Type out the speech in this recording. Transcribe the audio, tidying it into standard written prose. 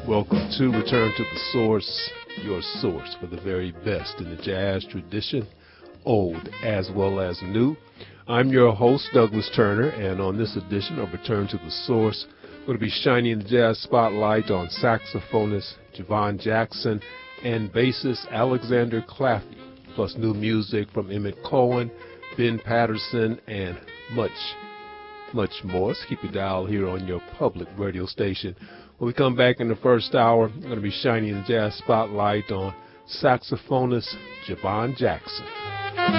Welcome to Return to the Source, your source for the very best in the jazz tradition, old as well as new. I'm your host, Douglas Turner, and on this edition of Return to the Source, I'm going to be shining the jazz spotlight on saxophonist Javon Jackson and bassist Alexander Claffey, plus new music from Emmett Cohen, Ben Patterson, and much more. So keep your dial here on your public radio station. When we come back in the first hour, I'm going to be shining the jazz spotlight on saxophonist Javon Jackson.